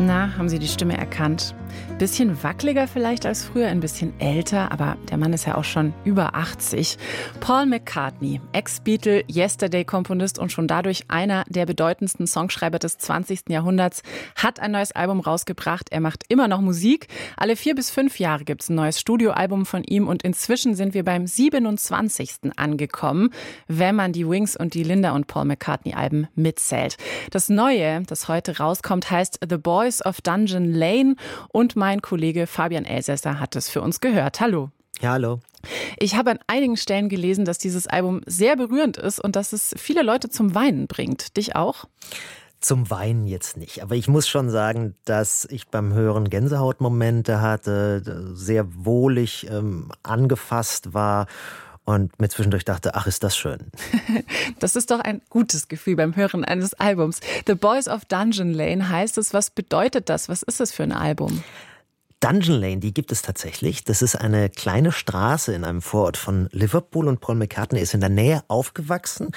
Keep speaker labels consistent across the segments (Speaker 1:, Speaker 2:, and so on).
Speaker 1: Na, haben Sie die Stimme erkannt? Bisschen wackeliger vielleicht als früher, ein bisschen älter, aber der Mann ist ja auch schon über 80. Paul McCartney, Ex-Beatle, Yesterday-Komponist und schon dadurch einer der bedeutendsten Songschreiber des 20. Jahrhunderts, hat ein neues Album rausgebracht. Er macht immer noch Musik. Alle 4 bis 5 Jahre gibt es ein neues Studioalbum von ihm und inzwischen sind wir beim 27. angekommen, wenn man die Wings und die Linda und Paul McCartney-Alben mitzählt. Das Neue, das heute rauskommt, heißt The Boys of Dungeon Lane und mein Kollege Fabian Elsässer hat es für uns gehört. Hallo.
Speaker 2: Ja, hallo.
Speaker 1: Ich habe an einigen Stellen gelesen, dass dieses Album sehr berührend ist und dass es viele Leute zum Weinen bringt. Dich auch?
Speaker 2: Zum Weinen jetzt nicht. Aber ich muss schon sagen, dass ich beim Hören Gänsehautmomente hatte, sehr wohlig angefasst war und mir zwischendurch dachte, ach, ist das schön.
Speaker 1: Das ist doch ein gutes Gefühl beim Hören eines Albums. The Boys of Dungeon Lane heißt es. Was bedeutet das? Was ist es für ein Album?
Speaker 2: Dungeon Lane, die gibt es tatsächlich. Das ist eine kleine Straße in einem Vorort von Liverpool und Paul McCartney ist in der Nähe aufgewachsen.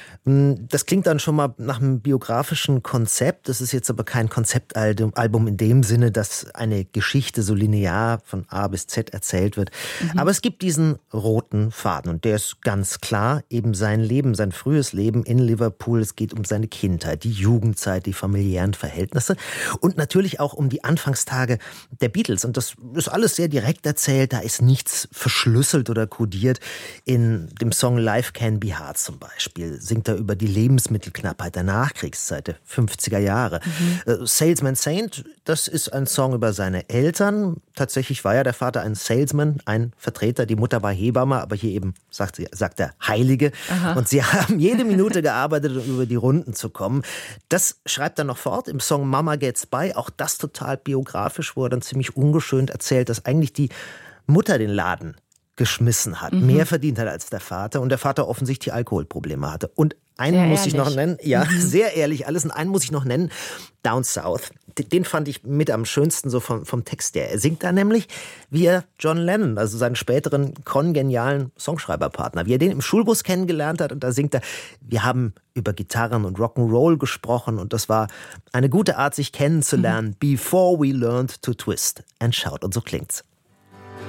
Speaker 2: Das klingt dann schon mal nach einem biografischen Konzept. Das ist jetzt aber kein Konzeptalbum in dem Sinne, dass eine Geschichte so linear von A bis Z erzählt wird. Aber es gibt diesen roten Faden und der ist ganz klar eben sein Leben, sein frühes Leben in Liverpool. Es geht um seine Kindheit, die Jugendzeit, die familiären Verhältnisse und natürlich auch um die Anfangstage der Beatles. Und das ist alles sehr direkt erzählt. Da ist nichts verschlüsselt oder kodiert. In dem Song Life Can Be Hard zum Beispiel singt er über die Lebensmittelknappheit der Nachkriegszeit der 50er Jahre. Salesman Saint, das ist ein Song über seine Eltern. Tatsächlich war ja der Vater ein Salesman, ein Vertreter. Die Mutter war Hebamme, aber hier eben sagt er Heilige. Aha. Und sie haben jede Minute gearbeitet, um über die Runden zu kommen. Das schreibt er noch fort im Song Mama Gets By. Auch das total biografisch, wo er dann ziemlich ungeschönt erzählt, dass eigentlich die Mutter den Laden geschmissen hat, mehr verdient hat als der Vater und der Vater offensichtlich Alkoholprobleme hatte. Und einen muss ich noch nennen, sehr ehrlich alles, und einen muss ich noch nennen, Down South. Den fand ich mit am schönsten so vom Text her. Er singt da nämlich, wie er John Lennon, also seinen späteren kongenialen Songschreiberpartner, wie er den im Schulbus kennengelernt hat und da singt er, wir haben über Gitarren und Rock'n'Roll gesprochen und das war eine gute Art, sich kennenzulernen, before we learned to twist and shout. Und so klingt's.